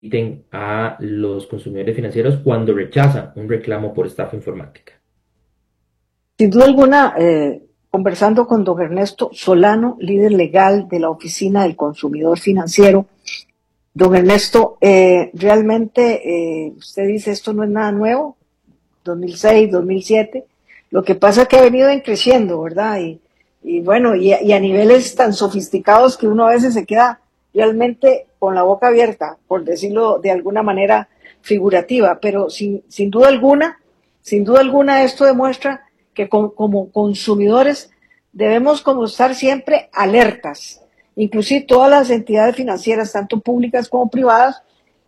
a los consumidores financieros cuando rechazan un reclamo por estafa informática. Sin duda alguna, conversando con don Ernesto Solano, líder legal de la Oficina del Consumidor Financiero. Don Ernesto, realmente usted dice esto no es nada nuevo, 2006, 2007. Lo que pasa es que ha venido creciendo, ¿verdad? Y bueno, y a niveles tan sofisticados que uno a veces se queda realmente con la boca abierta, por decirlo de alguna manera figurativa. Pero sin duda alguna esto demuestra que como consumidores debemos como estar siempre alertas. Inclusive todas las entidades financieras, tanto públicas como privadas,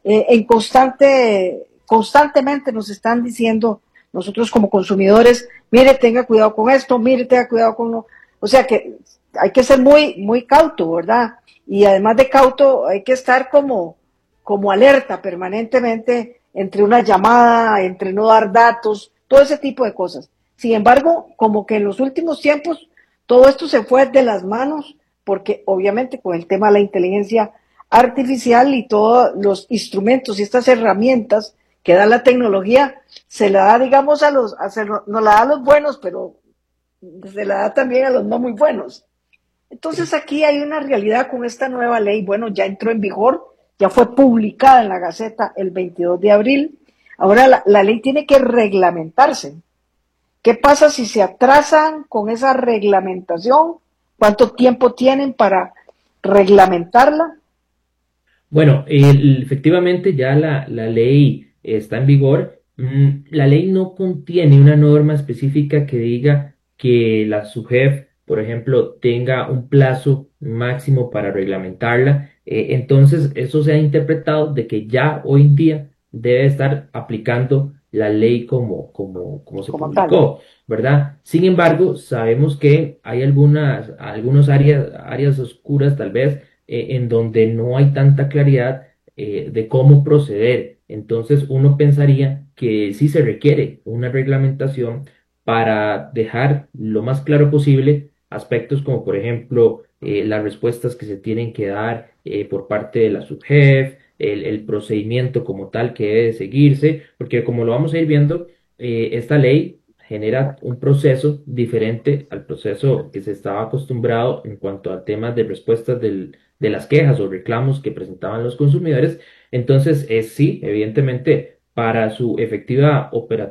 constantemente nos están diciendo nosotros como consumidores, mire, tenga cuidado con esto, mire, tenga cuidado con lo. O sea que hay que ser muy cauto, ¿verdad? Y además de cauto, hay que estar como alerta permanentemente entre una llamada, entre no dar datos, todo ese tipo de cosas. Sin embargo, como que en los últimos tiempos todo esto se fue de las manos, porque obviamente con el tema de la inteligencia artificial y todos los instrumentos y estas herramientas que da la tecnología, se la da, digamos, no la da a los buenos, pero se la da también a los no muy buenos. Entonces aquí hay una realidad con esta nueva ley. Bueno, ya entró en vigor, ya fue publicada en la Gaceta el 22 de abril. Ahora la ley tiene que reglamentarse. ¿Qué pasa si se atrasan con esa reglamentación? ¿Cuánto tiempo tienen para reglamentarla? Bueno, efectivamente ya la ley está en vigor. La ley no contiene una norma específica que diga que la SUGEF, por ejemplo, tenga un plazo máximo para reglamentarla. Entonces, eso se ha interpretado de que ya hoy en día debe estar aplicando la ley como se Como tal. publicó, ¿verdad? Sin embargo, sabemos que hay algunas áreas oscuras tal vez en donde no hay tanta claridad de cómo proceder. Entonces uno pensaría que sí se requiere una reglamentación para dejar lo más claro posible aspectos como por ejemplo las respuestas que se tienen que dar por parte de la subjef, el procedimiento como tal que debe de seguirse, porque como lo vamos a ir viendo, esta ley genera un proceso diferente al proceso que se estaba acostumbrado en cuanto a temas de respuestas de las quejas o reclamos que presentaban los consumidores. Entonces, sí, evidentemente, para su efectiva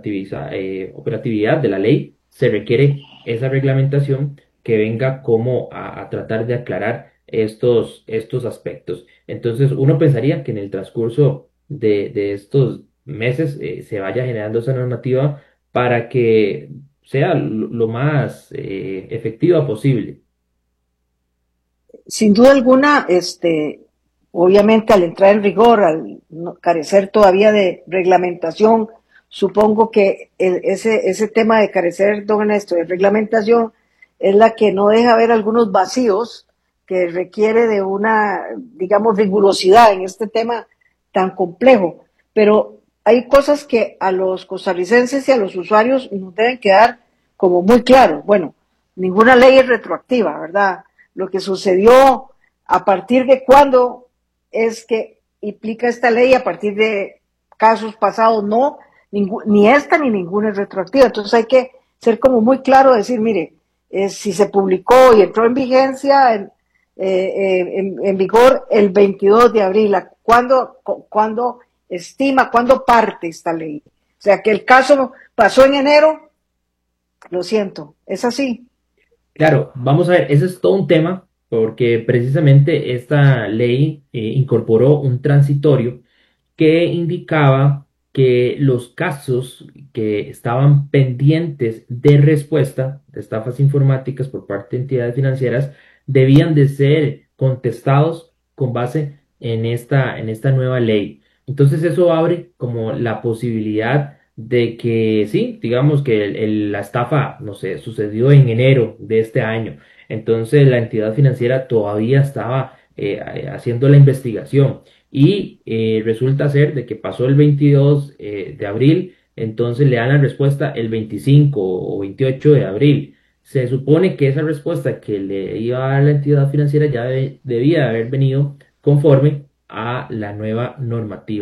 operatividad de la ley, se requiere esa reglamentación que venga como a tratar de aclarar estos aspectos. Entonces, uno pensaría que en el transcurso de estos meses se vaya generando esa normativa para que sea lo más efectiva posible. Sin duda alguna, obviamente al entrar en rigor, al carecer todavía de reglamentación, supongo que ese tema de carecer, don Ernesto, de reglamentación es la que no deja ver algunos vacíos que requiere de una, digamos, rigurosidad en este tema tan complejo. Pero hay cosas que a los costarricenses y a los usuarios nos deben quedar como muy claros. Bueno, ninguna ley es retroactiva, ¿verdad? Lo que sucedió a partir de cuándo es que implica esta ley, a partir de casos pasados, no, ni esta ni ninguna es retroactiva. Entonces hay que ser como muy claro, decir, mire, si se publicó y entró en vigencia, en vigor el 22 de abril, ¿cuándo estima, cuándo parte esta ley? O sea, que el caso pasó en enero, lo siento, es así. Claro, vamos a ver, ese es todo un tema porque precisamente esta ley incorporó un transitorio que indicaba que los casos que estaban pendientes de respuesta de estafas informáticas por parte de entidades financieras debían de ser contestados con base en esta nueva ley. Entonces eso abre como la posibilidad de que sí, digamos que la estafa, no sé, sucedió en enero de este año. Entonces la entidad financiera todavía estaba haciendo la investigación y resulta ser de que pasó el 22 de abril, entonces le dan la respuesta el 25 o 28 de abril. Se supone que esa respuesta que le iba a dar la entidad financiera ya debía haber venido conforme a la nueva normativa.